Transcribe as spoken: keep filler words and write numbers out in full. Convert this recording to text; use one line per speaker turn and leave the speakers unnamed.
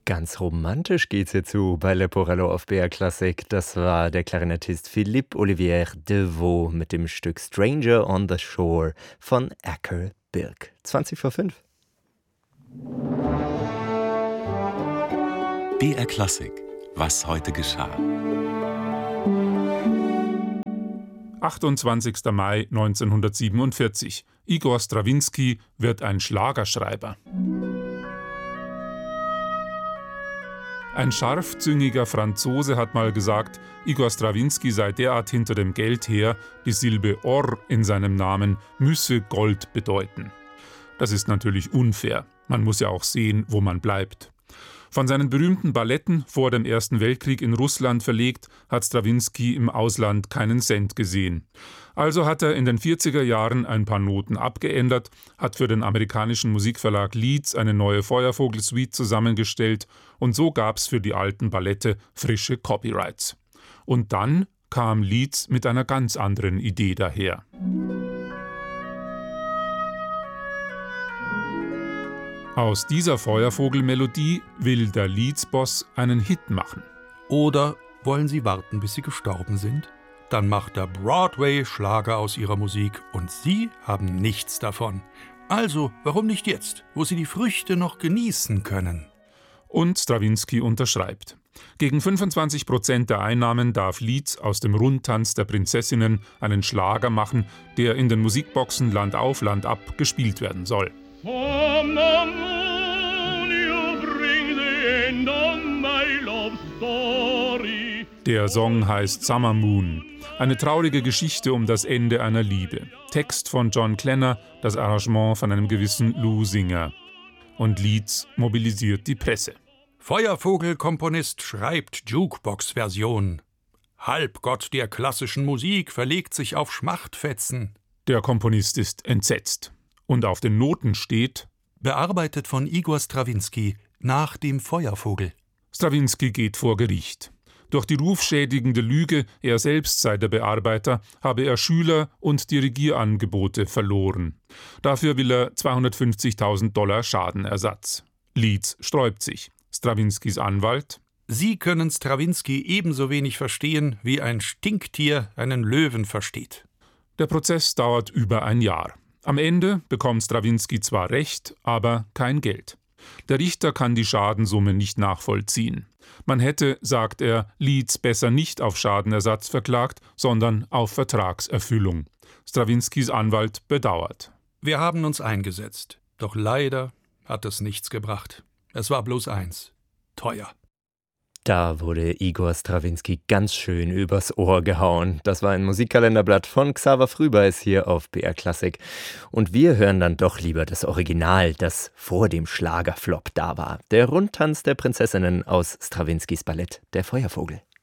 Ganz romantisch geht's hier zu bei Leporello auf B R Klassik. Das war der Klarinettist Philippe Olivier Deveau mit dem Stück Stranger on the Shore von Acker Birk. zwanzig vor fünf.
B R Klassik. Was heute geschah.
achtundzwanzigster Mai neunzehnhundertsiebenundvierzig. Igor Strawinski wird ein Schlagerschreiber. Ein scharfzüngiger Franzose hat mal gesagt, Igor Strawinski sei derart hinter dem Geld her, die Silbe Or in seinem Namen müsse Gold bedeuten. Das ist natürlich unfair. Man muss ja auch sehen, wo man bleibt. Von seinen berühmten Balletten vor dem Ersten Weltkrieg in Russland verlegt, hat Strawinski im Ausland keinen Cent gesehen. Also hat er in den vierziger Jahren ein paar Noten abgeändert, hat für den amerikanischen Musikverlag Leeds eine neue Feuervogel-Suite zusammengestellt und so gab's für die alten Ballette frische Copyrights. Und dann kam Leeds mit einer ganz anderen Idee daher. Aus dieser Feuervogelmelodie will der Leeds-Boss einen Hit machen.
Oder wollen Sie warten, bis Sie gestorben sind? Dann macht der Broadway Schlager aus Ihrer Musik und Sie haben nichts davon. Also, warum nicht jetzt, wo Sie die Früchte noch genießen können?
Und Strawinski unterschreibt. Gegen fünfundzwanzig Prozent der Einnahmen darf Leeds aus dem Rundtanz der Prinzessinnen einen Schlager machen, der in den Musikboxen Land auf, Land ab gespielt werden soll. Der Song heißt Summer Moon. Eine traurige Geschichte um das Ende einer Liebe. Text von John Clenner, das Arrangement von einem gewissen Lou Singer. Und Leeds mobilisiert die Presse.
Feuervogel-Komponist schreibt Jukebox-Version. Halbgott der klassischen Musik verlegt sich auf Schmachtfetzen.
Der Komponist ist entsetzt. Und auf den Noten steht:
Bearbeitet von Igor Strawinski nach dem Feuervogel.
Strawinski geht vor Gericht. Durch die rufschädigende Lüge, er selbst sei der Bearbeiter, habe er Schüler und Dirigierangebote verloren. Dafür will er zweihundertfünfzigtausend Dollar Schadenersatz. Leeds sträubt sich. Strawinskis Anwalt:
Sie können Strawinski ebenso wenig verstehen, wie ein Stinktier einen Löwen versteht.
Der Prozess dauert über ein Jahr. Am Ende bekommt Strawinski zwar Recht, aber kein Geld. Der Richter kann die Schadensumme nicht nachvollziehen. Man hätte, sagt er, Leeds besser nicht auf Schadenersatz verklagt, sondern auf Vertragserfüllung. Strawinskis Anwalt bedauert.
Wir haben uns eingesetzt, doch leider hat es nichts gebracht. Es war bloß eins: teuer.
Da wurde Igor Strawinski ganz schön übers Ohr gehauen. Das war ein Musikkalenderblatt von Xaver Frühbeis hier auf B R Klassik. Und wir hören dann doch lieber das Original, das vor dem Schlagerflop da war. Der Rundtanz der Prinzessinnen aus Strawinskis Ballett Der Feuervogel.